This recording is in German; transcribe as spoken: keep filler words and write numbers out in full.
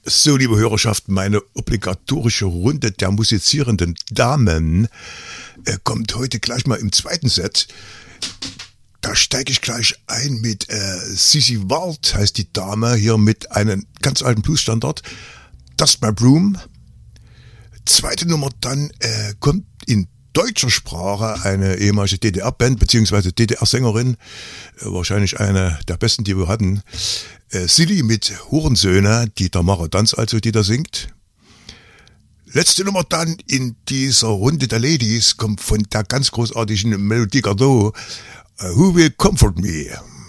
So, liebe Hörerschaft, meine obligatorische Runde der musizierenden Damen äh, kommt heute gleich mal im zweiten Set. Da steige ich gleich ein mit äh, Sissy Wald, heißt die Dame, hier mit einem ganz alten Bluesstandard, Dust My Broom. Zweite Nummer dann äh, kommt in deutscher Sprache eine ehemalige D D R-Band beziehungsweise D D R-Sängerin, äh, wahrscheinlich eine der besten, die wir hatten. Äh, Silly mit Hurensöhne, die Tamara Danz also, die da singt. Letzte Nummer dann in dieser Runde der Ladies kommt von der ganz großartigen Melodie Gardot, uh, Who Will Comfort Me?